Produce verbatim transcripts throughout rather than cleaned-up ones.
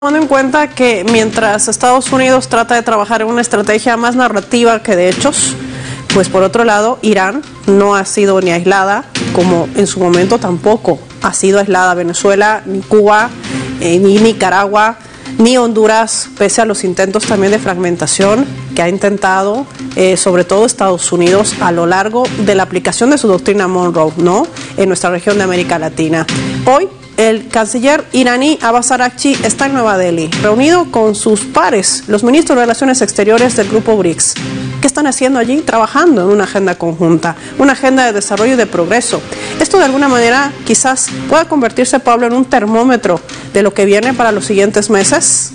Tomando en cuenta que mientras Estados Unidos trata de trabajar en una estrategia más narrativa que de hechos, pues por otro lado, Irán no ha sido ni aislada, como en su momento tampoco ha sido aislada Venezuela, ni Cuba, eh, ni Nicaragua, ni Honduras, pese a los intentos también de fragmentación que ha intentado, eh, sobre todo Estados Unidos, a lo largo de la aplicación de su doctrina Monroe, ¿no?, en nuestra región de América Latina. Hoy, el canciller iraní Abbas Araghchi está en Nueva Delhi, reunido con sus pares, los ministros de Relaciones Exteriores del Grupo BRICS. ¿Qué están haciendo allí? Trabajando en una agenda conjunta, una agenda de desarrollo y de progreso. Esto de alguna manera quizás pueda convertirse, Pablo, en un termómetro de lo que viene para los siguientes meses.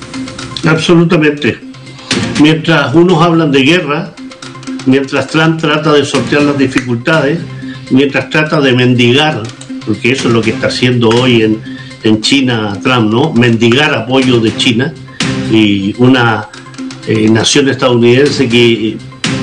Absolutamente. Mientras unos hablan de guerra, mientras Trump trata de sortear las dificultades, mientras trata de mendigar, porque eso es lo que está haciendo hoy en, en China Trump, ¿no? Mendigar apoyo de China y una eh, nación estadounidense que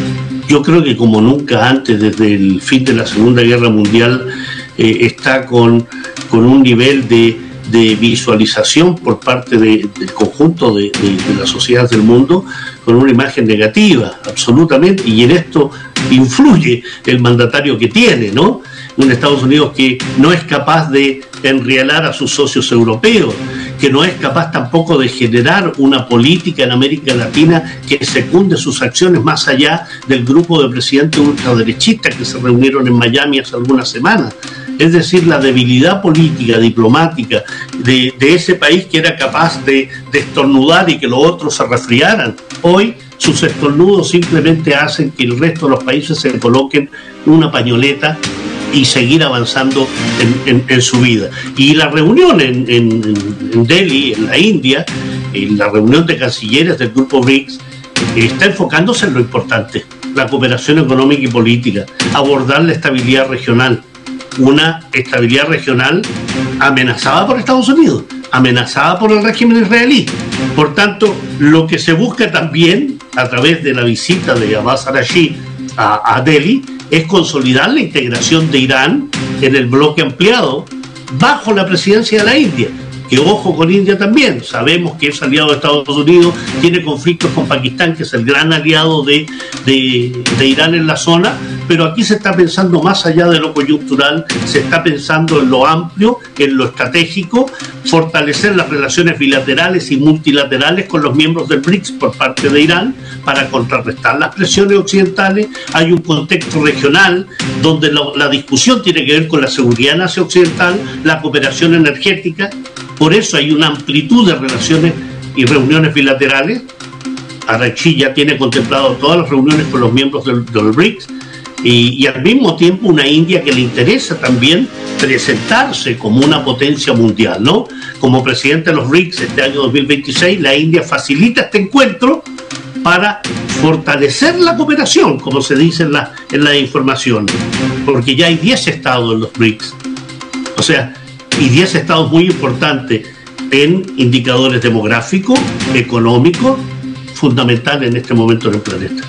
yo creo que como nunca antes, desde el fin de la Segunda Guerra Mundial, eh, está con, con un nivel de, de visualización por parte de, del conjunto de, de, de la sociedad del mundo, con una imagen negativa, absolutamente, y en esto influye el mandatario que tiene, ¿no? Un Estados Unidos que no es capaz de enrielar a sus socios europeos, que no es capaz tampoco de generar una política en América Latina que secunde sus acciones más allá del grupo de presidentes ultraderechistas que se reunieron en Miami hace algunas semanas. Es decir, la debilidad política, diplomática de, de ese país que era capaz de, de estornudar y que los otros se resfriaran. Hoy sus estornudos simplemente hacen que el resto de los países se coloquen una pañoleta y seguir avanzando en, en, en su vida. Y la reunión en, en, en Delhi, en la India, en la reunión de cancilleres del Grupo BRICS, está enfocándose en lo importante, la cooperación económica y política, abordar la estabilidad regional, una estabilidad regional amenazada por Estados Unidos, amenazada por el régimen israelí. Por tanto, lo que se busca también, a través de la visita de Abbas Araghchi a, a Delhi, es consolidar la integración de Irán en el bloque ampliado bajo la presidencia de la India, que ojo con India también, sabemos que es aliado de Estados Unidos, tiene conflictos con Pakistán, que es el gran aliado de, de, de Irán en la zona, pero aquí se está pensando más allá de lo coyuntural, se está pensando en lo amplio, en lo estratégico, fortalecer las relaciones bilaterales y multilaterales con los miembros del BRICS por parte de Irán para contrarrestar las presiones occidentales. Hay un contexto regional donde la, la discusión tiene que ver con la seguridad en Asia Occidental, la cooperación energética. Por eso hay una amplitud de relaciones y reuniones bilaterales. Araghchi ya tiene contemplado todas las reuniones con los miembros del, del BRICS y, y al mismo tiempo una India que le interesa también presentarse como una potencia mundial, ¿no? Como presidente de los BRICS este año dos mil veintiséis, la India facilita este encuentro para fortalecer la cooperación, como se dice en la, en la información, porque ya hay diez estados en los BRICS. O sea, y diez estados muy importantes en indicadores demográficos, económicos, fundamentales en este momento en el planeta.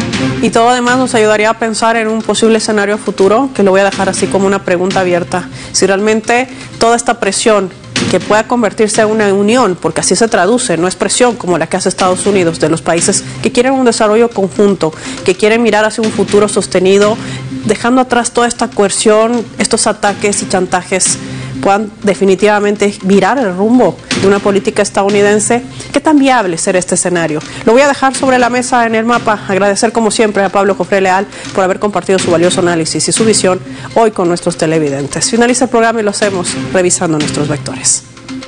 Y todo además nos ayudaría a pensar en un posible escenario futuro, que lo voy a dejar así como una pregunta abierta. Si realmente toda esta presión que pueda convertirse en una unión, porque así se traduce, no es presión como la que hace Estados Unidos, de los países que quieren un desarrollo conjunto, que quieren mirar hacia un futuro sostenido, dejando atrás toda esta coerción, estos ataques y chantajes, puedan definitivamente mirar el rumbo de una política estadounidense. ¿Qué tan viable será este escenario? Lo voy a dejar sobre la mesa en el mapa. Agradecer como siempre a Pablo Cofré Leal por haber compartido su valioso análisis y su visión hoy con nuestros televidentes. Finaliza el programa y lo hacemos revisando nuestros vectores.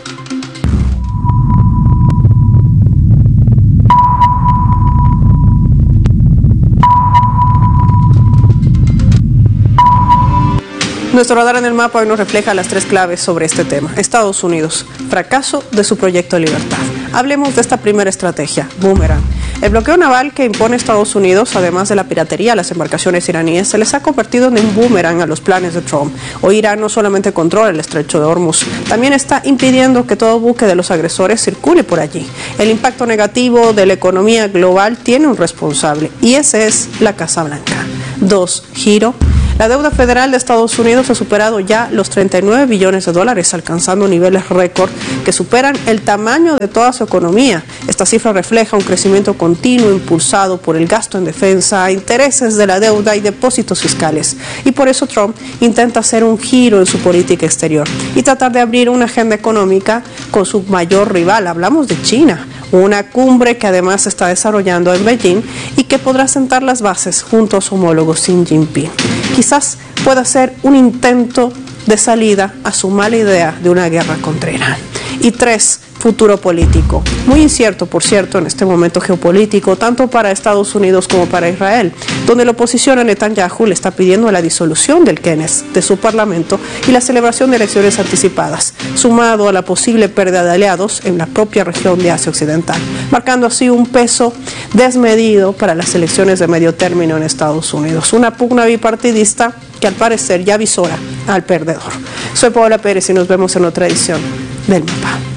Nuestro radar en el mapa hoy nos refleja las tres claves sobre este tema. Estados Unidos, fracaso de su proyecto de libertad. Hablemos de esta primera estrategia, Boomerang. El bloqueo naval que impone Estados Unidos, además de la piratería a las embarcaciones iraníes, se les ha convertido en un boomerang a los planes de Trump. Hoy Irán no solamente controla el estrecho de Hormuz, también está impidiendo que todo buque de los agresores circule por allí. El impacto negativo de la economía global tiene un responsable, y ese es la Casa Blanca. Dos, giro. La deuda federal de Estados Unidos ha superado ya los treinta y nueve billones de dólares, alcanzando niveles récord que superan el tamaño de toda su economía. Esta cifra refleja un crecimiento continuo impulsado por el gasto en defensa, intereses de la deuda y depósitos fiscales. Y por eso Trump intenta hacer un giro en su política exterior y tratar de abrir una agenda económica con su mayor rival. Hablamos de China, una cumbre que además se está desarrollando en Beijing y que podrá sentar las bases junto a su homólogo Xi Jinping. Quizás pueda ser un intento de salida a su mala idea de una guerra contra Irán. Y tres, futuro político. Muy incierto, por cierto, en este momento geopolítico, tanto para Estados Unidos como para Israel, donde la oposición a Netanyahu le está pidiendo la disolución del Knesset, de su parlamento, y la celebración de elecciones anticipadas, sumado a la posible pérdida de aliados en la propia región de Asia Occidental, marcando así un peso desmedido para las elecciones de medio término en Estados Unidos. Una pugna bipartidista que al parecer ya avisora al perdedor. Soy Paola Pérez y nos vemos en otra edición del Mapa.